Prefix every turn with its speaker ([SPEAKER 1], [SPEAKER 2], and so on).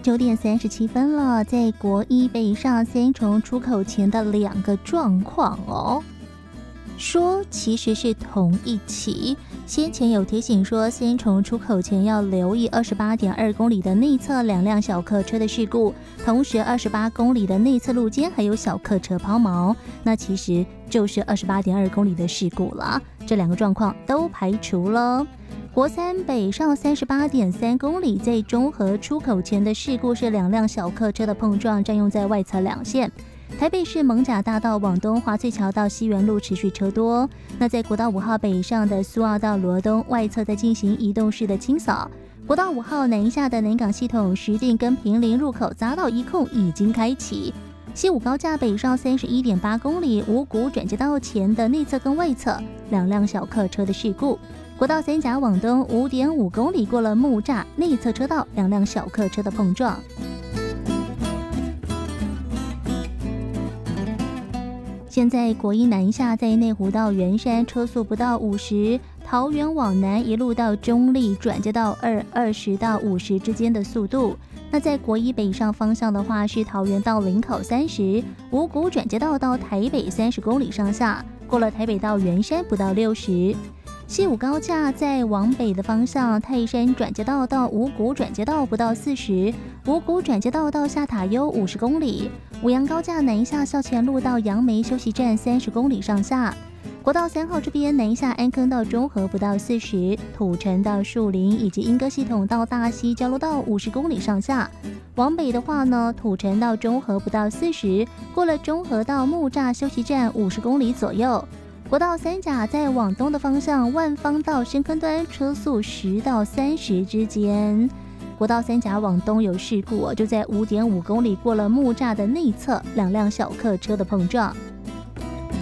[SPEAKER 1] 9点37分了，在国一北上三重出口前的两个状况哦，说其实是同一起。先前有提醒说，三重出口前要留意28.2公里的内侧两辆小客车的事故，同时28公里的内侧路肩还有小客车抛锚，那其实就是28.2公里的事故了。这两个状况都排除了。国三北上38.3公里，在中和出口前的事故是两辆小客车的碰撞，占用在外侧两线。台北市艋舺大道往东华翠桥到西园路持续车多。那在国道5号北上的苏澳到罗东外侧在进行移动式的清扫。国道5号南下的南港系统石碇跟坪林入口匝道一控已经开启。西武高架北上31.8公里，五股转接道前的内侧跟外侧两辆小客车的事故。国道三甲往东5.5公里，过了木栅内侧车道两辆小客车的碰撞。现在国一南下在内湖到圆山车速不到50，桃园往南一路到中立转接到20到50之间的速度。那在国一北上方向的话，是桃园到林口30，五股转接道到台北30公里上下，过了台北到圆山不到60。西武高架在往北的方向，泰山转接道到五股转接道不到40，五股转接道到下塔悠50公里。五杨高架南下校前路到杨梅休息站30公里上下。国道3号这边南下安坑到中和不到40，土城到树林以及莺歌系统到大溪交流道50公里上下。往北的话呢，土城到中和不到40，过了中和到木栅休息站50公里左右。国道三甲在往东的方向，万芳到深坑端车速10到30之间。国道三甲往东有事故，就在5.5公里，过了木栅的内侧两辆小客车的碰撞。